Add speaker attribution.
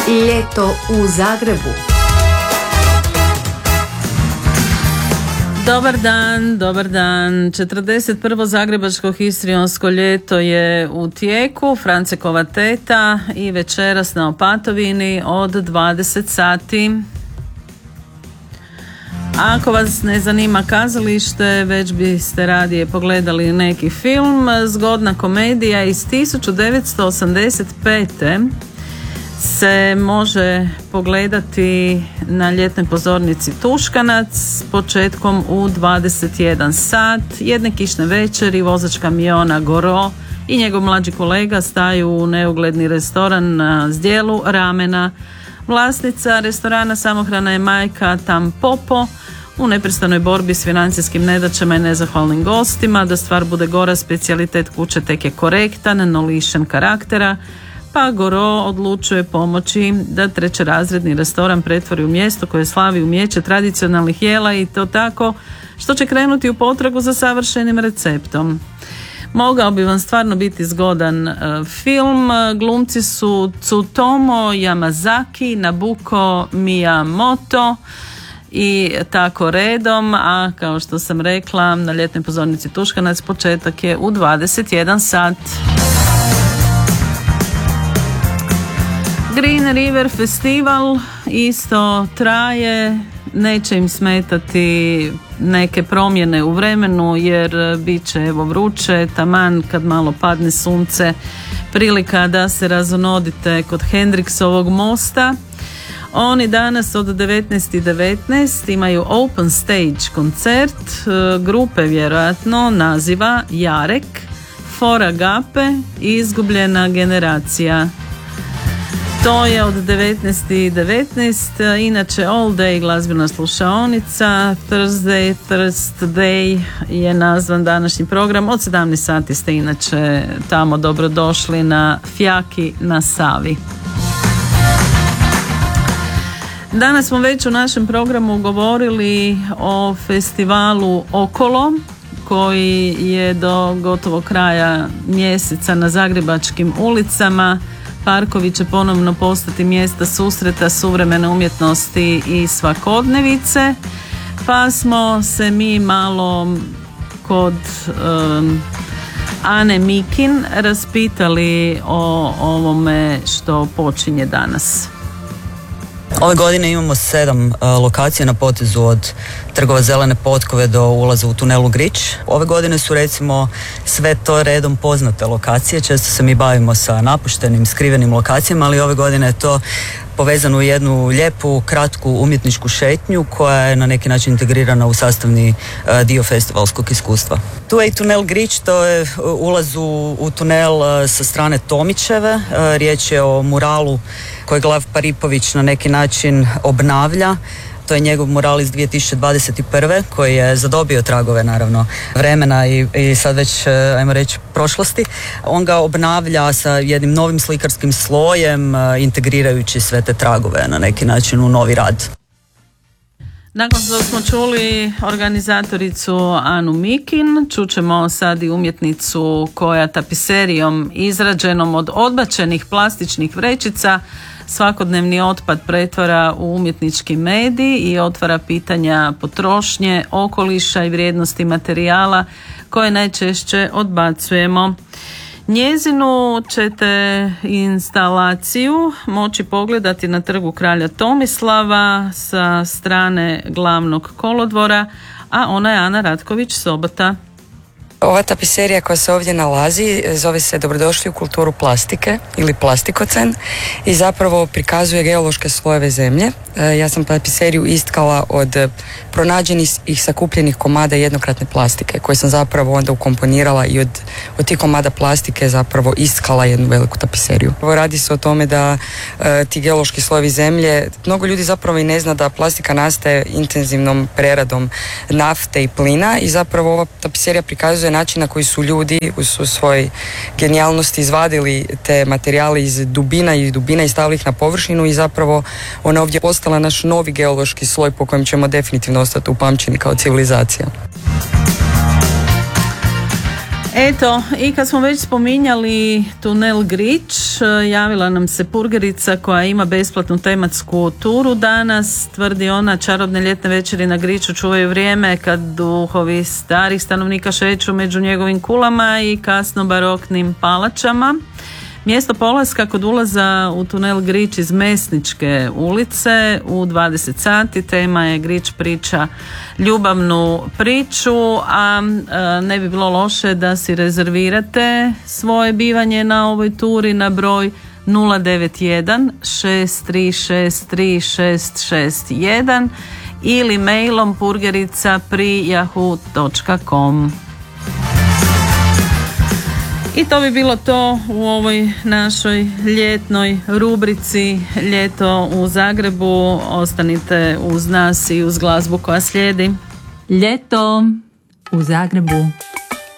Speaker 1: Ljeto u Zagrebu.
Speaker 2: Dobar dan. 41. Zagrebačko histrionsko ljeto je u tijeku, Francekova teta i večeras na Opatovini od 20 sati. Ako vas ne zanima kazalište, već biste radije pogledali neki film, zgodna komedija iz 1985. se može pogledati na ljetnoj pozornici Tuškanac s početkom u 21 sat. Jedne kišne večeri vozač kamiona Goro i njegov mlađi kolega staju u neugledni restoran na zdjelu ramena. Vlasnica restorana samohrana je majka Tampopo, u neprestanoj borbi s financijskim nedaćama i nezahvalnim gostima. Da stvar bude gora, specijalitet kuće tek je korektan, no lišen karaktera, pa Goro odlučuje pomoći da trećerazredni restoran pretvori u mjesto koje slavi umijeće tradicionalnih jela, i to tako što će krenuti u potragu za savršenim receptom. Mogao bi vam stvarno biti zgodan film. Glumci su Tsutomu Yamazaki, Nabuko Miyamoto i tako redom, a kao što sam rekla, na ljetnoj pozornici Tuškanac početak je u 21 sat. Green River Festival isto traje, neće im smetati neke promjene u vremenu jer bit će evo vruće, taman kad malo padne sunce, prilika da se razonodite kod Hendriksovog mosta. Oni danas od 19:19 imaju open stage koncert grupe vjerojatno naziva Jarek, For Agape i Izgubljena generacija. To je od 19:19, inače All Day glazbena slušaonica, Thursday je nazvan današnji program. Od 17 sati ste inače tamo dobrodošli na Fjaki na Savi. Danas smo već u našem programu govorili o festivalu Okolo, koji je do gotovo kraja mjeseca na zagrebačkim ulicama. Parkovi će ponovno postati mjesta susreta suvremene umjetnosti i svakodnevice, pa smo se mi malo kod Ane Mikin raspitali o ovome što počinje danas.
Speaker 3: Ove godine imamo 7 lokacija na potezu od Trgova Zelene potkove do ulaza u tunelu Grič. Ove godine su recimo sve to redom poznate lokacije. Često se mi bavimo sa napuštenim, skrivenim lokacijama, ali ove godine je to povezano u jednu lijepu, kratku umjetničku šetnju koja je na neki način integrirana u sastavni dio festivalskog iskustva. Tu je i tunel Grič, to je ulaz u tunel sa strane Tomićeve. Riječ je o muralu kojeg Lav Paripović na neki način obnavlja. To je njegov mural iz 2021. koji je zadobio tragove naravno vremena i sad već, ajmo reći, prošlosti. On ga obnavlja sa jednim novim slikarskim slojem, integrirajući sve te tragove na neki način u novi rad.
Speaker 2: Nakon što smo čuli organizatoricu Anu Mikin, čućemo sad i umjetnicu koja tapiserijom izrađenom od odbačenih plastičnih vrećica svakodnevni otpad pretvara u umjetnički medij i otvara pitanja potrošnje, okoliša i vrijednosti materijala koje najčešće odbacujemo. Njezinu ćete instalaciju moći pogledati na Trgu kralja Tomislava sa strane glavnog kolodvora, a ona je Ana Ratković Sobota.
Speaker 4: Ova tapiserija koja se ovdje nalazi zove se Dobrodošli u kulturu plastike ili Plastikocen i zapravo prikazuje geološke slojeve zemlje. Ja sam tapiseriju istkala od pronađenih i sakupljenih komada jednokratne plastike koje sam zapravo onda ukomponirala i od tih komada plastike zapravo istkala jednu veliku tapiseriju. Radi se o tome da ti geološki slojevi zemlje, mnogo ljudi zapravo i ne zna da plastika nastaje intenzivnom preradom nafte i plina i zapravo ova tapiserija prikazuje način na koji su ljudi u svojoj genijalnosti izvadili te materijale iz dubina i stavili ih na površinu i zapravo ona ovdje postala naš novi geološki sloj po kojem ćemo definitivno ostati upamćeni kao civilizacija.
Speaker 2: Eto, i kad smo već spominjali tunel Grič, javila nam se Purgerica koja ima besplatnu tematsku turu danas. Tvrdi ona, čarobne ljetne večeri na Griču čuvaju vrijeme kad duhovi starih stanovnika šeću među njegovim kulama i kasno baroknim palačama. Mjesto polaska kod ulaza u tunel Grič iz Mesničke ulice u 20 sati. Tema je Grič priča ljubavnu priču, a ne bi bilo loše da si rezervirate svoje bivanje na ovoj turi na broj 091 6363661 ili mailom purgerica@yahoo.com. I to bi bilo to u ovoj našoj ljetnoj rubrici Ljeto u Zagrebu. Ostanite uz nas i uz glazbu koja slijedi.
Speaker 1: Ljeto u Zagrebu.